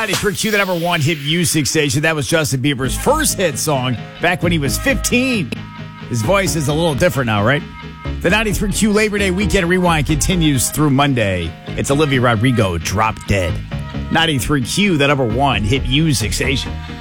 93Q, the number one hit music station. That was Justin Bieber's first hit song back when he was 15. His voice is a little different now, right? The 93Q Labor Day Weekend Rewind continues through Monday. It's Olivia Rodrigo, Drop Dead. 93Q, the number one hit music station.